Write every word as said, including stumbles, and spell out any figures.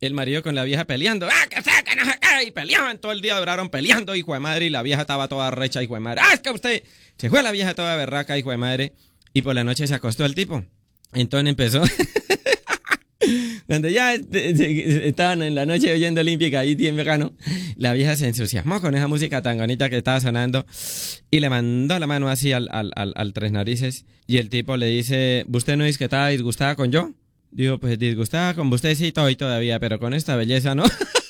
el marido con la vieja peleando, ¡ah, que sé, que no sé qué! Y peleaban, todo el día duraron peleando, hijo de madre, y la vieja estaba toda recha, hijo de madre. ¡Ah, es que usted! Se fue la vieja toda berraca, hijo de madre, y por la noche se acostó el tipo. Entonces empezó... Cuando ya estaban en la noche oyendo Olímpica ahí bien bacano, la vieja se entusiasmó con esa música tan bonita que estaba sonando y le mandó la mano así al, al, al, al Tres Narices y el tipo le dice, ¿usted no dice que estaba disgustada con yo? Digo, pues disgustada con usted sí, todo y todavía, pero con esta belleza no.